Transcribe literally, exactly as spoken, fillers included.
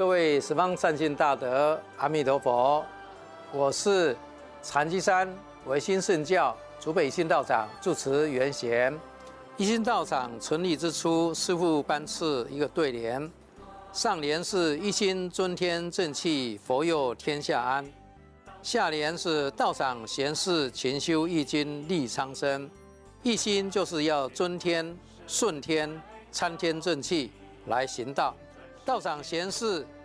各位十方善信大德，阿弥陀佛！我是禅机山维新圣教竹北一心道长住持圆贤。一心道场成立之初，师父颁赐一个对联，上联是一心尊天正气，佛佑天下安；下联是道场贤士勤修易经利苍生。一心就是要尊天、顺天、参天正气来行道。道场贤士